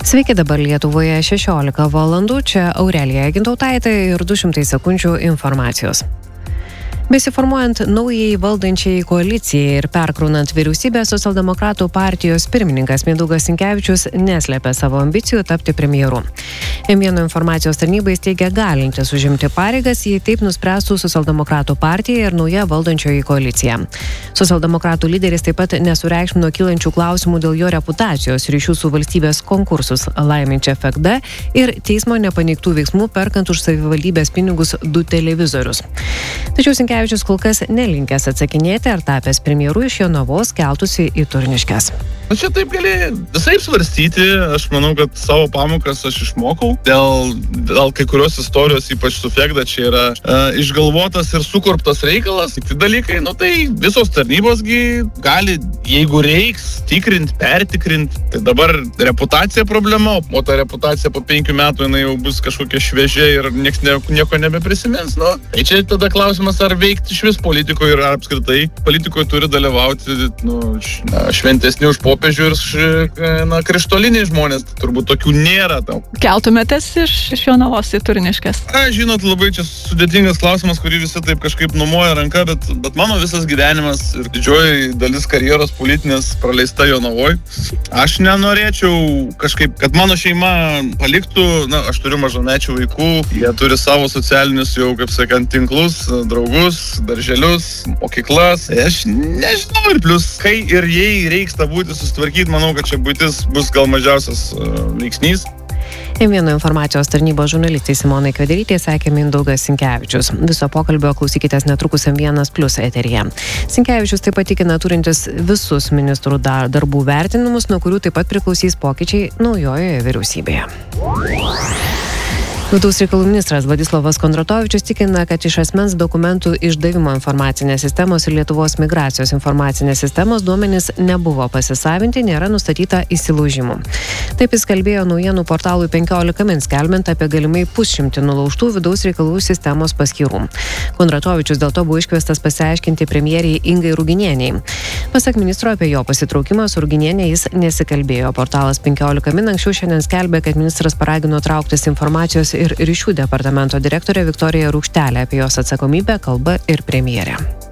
Sveiki, dabar Lietuvoje 16 valandų, čia Aurelija Gintautaitė ir 200 sekundžių informacijos. Besiformuojant naujai valdančiai koalicijai ir perkraunant vyriausybę, Socialdemokratų partijos pirmininkas Mindaugas Sinkevičius neslėpė savo ambicijų tapti premjeru. M1 informacijos tarnybai teigia galintis užimti pareigas, jei taip nuspręstų Socialdemokratų partija ir nauja valdančioji koalicija. Socialdemokratų lyderis taip pat nesureikšmino kylančių klausimų dėl jo reputacijos ryšių su valstybės konkursus laiminčia FKD ir teismo nepaneigtų veiksmų perkant už savivaldybės pinigus 2 televizorius. Tačiau Sinkevičius kol kas nelinkęs atsakinėti, ar tapęs premjeru iš Jonavos keltųsi į Turniškes. Čia taip gali visaip svarstyti, aš manau, kad savo pamokas aš išmokau. Dėl kai kurios istorijos, ypač su FKD, čia yra išgalvotas ir sukurptas reikalas. Tai dalykai, tai visos tarnybosgi gali, jeigu reiks, tikrint, pertikrint. Tai dabar reputacija problema, o ta reputacija po 5 metų jinai jau bus kažkokia šviežia ir nieks nieko nebeprisimins. Tai čia tada klausimas, ar veikti iš vis politikoje ir apskritai politikoje turi dalyvauti šventesni už popiežių ir krištoliniai žmonės. Turbūt tokių nėra. Keltumėtės iš Jonavos į Turniškes? Žinot, labai čia sudėtingas klausimas, kurį visi taip kažkaip numoja ranka, bet mano visas gyvenimas ir didžioji dalis karjeros politinės praleista Jonavoj. Aš nenorėčiau kažkaip, kad mano šeima paliktų, aš turiu mažamečių vaikų, jie turi savo socialinius jau, kaip sakant, tinklus, draugus, darželius, mokyklas. Aš nežinau, ir plus, kai ir jei reiks tą būti susitvarkyti, manau, kad čia būtis bus gal mažiausias veiksnys. M1 informacijos tarnybos žurnalistai Simonai Kvederytė sakė Mindaugas Sinkevičius. Viso pokalbio klausykitės netrukus M1+ eteryje. Sinkevičius taip pat tikina turintis visus ministrų darbų vertinimus, nuo kurių taip pat priklausys pokyčiai naujojoje vyriausybėje. Vidaus reikalų ministras Vladislovas Kondratovičius tikina, kad iš asmens dokumentų išdavimo informacinės sistemos ir Lietuvos migracijos informacinės sistemos duomenys nebuvo pasisavinti, nėra nustatyta įsilaužimų. Taip jis kalbėjo naujienų portalui 15 min, skelbiant apie galimai 100 nulaužtų vidaus reikalų sistemos paskyrų. Kondratovičius dėl to buvo iškviestas pasiaiškinti premjeriai Ingai Ruginieniai. Pasak ministro, apie jo pasitraukimą su Ruginiene jis nesikalbėjo. Portalas 15 min anksčiau šiandien skelbė, kad ministras paragino trauktis informacijos ir ryšių departamento direktorė Viktorija Rūkštelė. Apie jos atsakomybę kalba ir premjerė.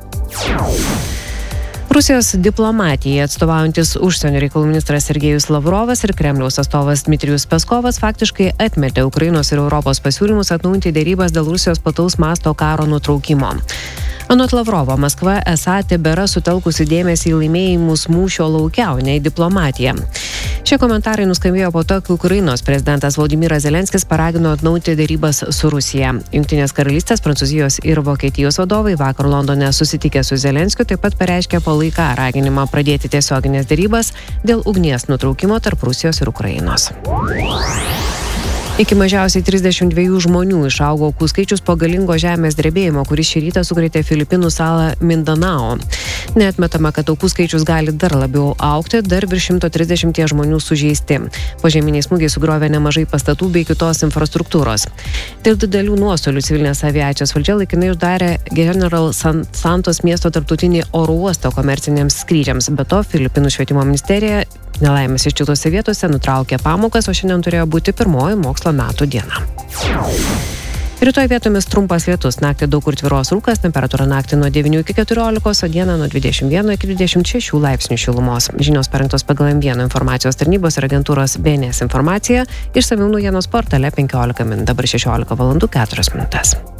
Rusijos diplomatijai atstovaujantis užsienio reikalų ministras Sergejus Lavrovas ir Kremliaus atstovas Dmitrijus Peskovas faktiškai atmetė Ukrainos ir Europos pasiūlymus atnaujinti derybas dėl Rusijos plataus masto karo nutraukimo. Anot Lavrovo, Maskva esą tebėra sutelkusi dėmesį į laimėjimus mūšio lauke, o ne į diplomatiją. Šie komentarai nuskambėjo po to, kai Ukrainos prezidentas Volodymyras Zelenskis paragino atnaujinti derybas su Rusija. Jungtinės karalystės, Prancūzijos ir Vokietijos vadovai vakar Londone susitikę su Zelenskiu taip pat pareiškė palaiką raginimą pradėti tiesioginės derybas dėl ugnies nutraukimo tarp Rusijos ir Ukrainos. Iki mažiausiai 32 žmonių išaugo aukų skaičius po galingo žemės drebėjimo, kuris šį rytą sukrėtė Filipinų salą Mindanao. Neatmetama, kad aukų skaičius gali dar labiau augti, dar virš 130 žmonių sužeisti. Požeminiai smūgiai sugriovė nemažai pastatų bei kitos infrastruktūros. Dėl didelių nuostolių civilinės aviacijos valdžia laikinai uždarė General Santos miesto tarptautinį oro uostą komerciniams skrydžiams. Be to, Filipinų švietimo ministerija nelaimės ištiktuose vietose nutraukė pamokas, o šiandien turėjo būti pirmoji mokslo metų diena. Rytoj vietomis trumpas lietus, naktį daug kur tvyros rūkas, temperatūra naktį nuo 9 iki 14, o dieną nuo 21 iki 26 laipsnių šilumos. Žinios parengtos pagal M1 informacijos tarnybos ir agentūros BNS informacija, išsamiau naujienos portale 15 min, dabar 16 valandų 4 minutės.